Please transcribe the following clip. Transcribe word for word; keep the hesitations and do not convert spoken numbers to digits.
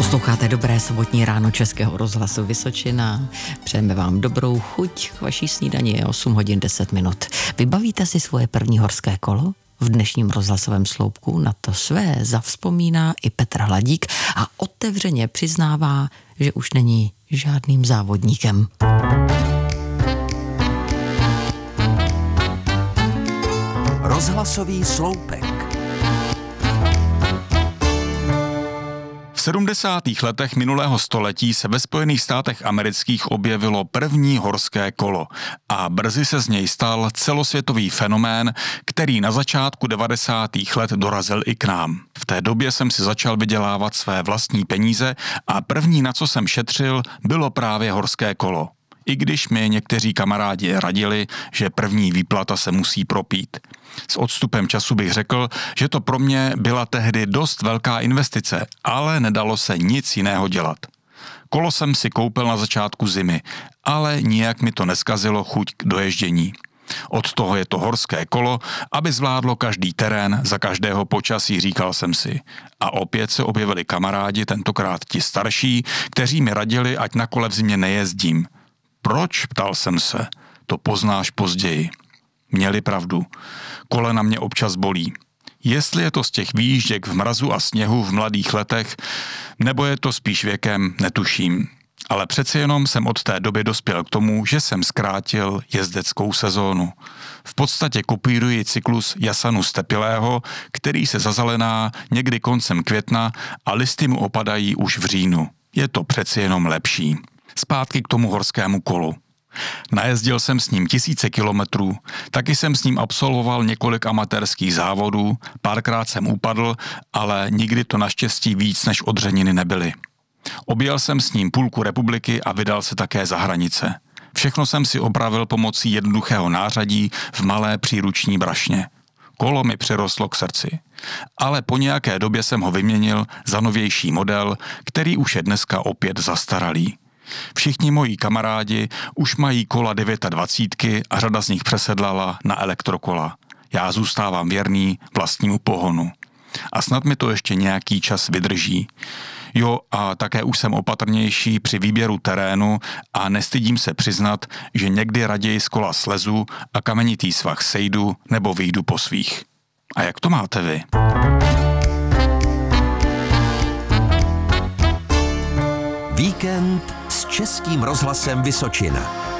Posloucháte dobré sobotní ráno Českého rozhlasu Vysočina. Přejeme vám dobrou chuť k vaší snídani, je osm hodin deset minut. Vybavíte si svoje první horské kolo? V dnešním rozhlasovém sloupku na to své zavzpomíná i Petr Hladík a otevřeně přiznává, že už není žádným závodníkem. Rozhlasový sloupek. V sedmdesátých letech minulého století se ve Spojených státech amerických objevilo první horské kolo a brzy se z něj stal celosvětový fenomén, který na začátku devadesátých let dorazil i k nám. V té době jsem si začal vydělávat své vlastní peníze a první, na co jsem šetřil, bylo právě horské kolo. I když mi někteří kamarádi radili, že první výplata se musí propít. S odstupem času bych řekl, že to pro mě byla tehdy dost velká investice, ale nedalo se nic jiného dělat. Kolo jsem si koupil na začátku zimy, ale nijak mi to neskazilo chuť k doježdění. Od toho je to horské kolo, aby zvládlo každý terén za každého počasí, říkal jsem si. A opět se objevili kamarádi, tentokrát ti starší, kteří mi radili, ať na kole v zimě nejezdím. Proč, ptal jsem se, to poznáš později. Měli pravdu. Kolena mě občas bolí. Jestli je to z těch výjížděk v mrazu a sněhu v mladých letech, nebo je to spíš věkem, netuším. Ale přeci jenom jsem od té doby dospěl k tomu, že jsem zkrátil jezdeckou sezónu. V podstatě kopíruji cyklus Jasanu Stepilého, který se zazelená někdy koncem května a listy mu opadají už v říjnu. Je to přeci jenom lepší. Zpátky k tomu horskému kolu. Najezdil jsem s ním tisíce kilometrů, taky jsem s ním absolvoval několik amatérských závodů, párkrát jsem upadl, ale nikdy to naštěstí víc než odřeniny nebyly. Objel jsem s ním půlku republiky a vydal se také za hranice. Všechno jsem si opravil pomocí jednoduchého nářadí v malé příruční brašně. Kolo mi přirostlo k srdci. Ale po nějaké době jsem ho vyměnil za novější model, který už je dneska opět zastaralý. Všichni moji kamarádi už mají kola dvacet devět a řada z nich přesedlala na elektrokola. Já zůstávám věrný vlastnímu pohonu. A snad mi to ještě nějaký čas vydrží. Jo, a také už jsem opatrnější při výběru terénu a nestydím se přiznat, že někdy raději z kola slezu a kamenitý svah sejdu nebo vyjdu po svých. A jak to máte vy? Víkend s Českým rozhlasem Vysočina.